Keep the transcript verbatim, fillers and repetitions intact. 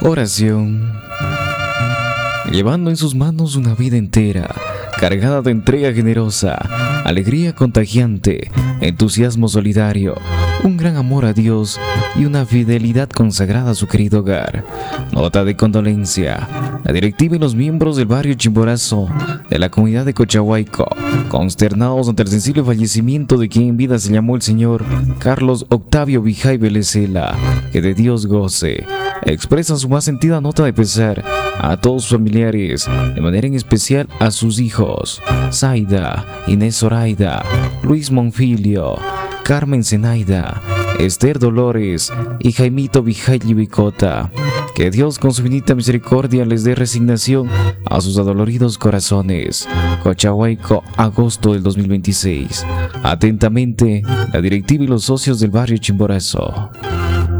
Oración. Llevando en sus manos una vida entera, cargada de entrega generosa, alegría contagiante, entusiasmo solidario, un gran amor a Dios y una fidelidad consagrada a su querido hogar. Nota de condolencia. La directiva y los miembros del barrio Chimborazo de la comunidad de Cochahuayco, consternados ante el sensible fallecimiento de quien en vida se llamó el señor Carlos Octavio Vijay Belecela, que de Dios goce, expresan su más sentida nota de pesar a todos sus familiares, de manera en especial a sus hijos, Zaida, Inés Zoraida, Luis Monfilio, Carmen Zenaida, Esther Dolores y Jaimito Vijay Libicota. Que Dios con su infinita misericordia les dé resignación a sus adoloridos corazones. Cochahuayco, agosto del dos mil veintiséis. Atentamente, la directiva y los socios del barrio Chimborazo.